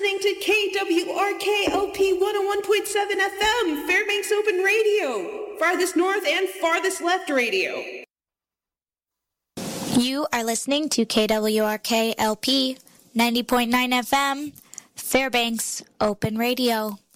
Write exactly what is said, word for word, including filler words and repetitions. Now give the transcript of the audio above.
listening to K W R K L P one oh one point seven F M, Fairbanks Open Radio, farthest north and farthest left radio. You are listening to K W R K L P ninety point nine F M, Fairbanks Open Radio.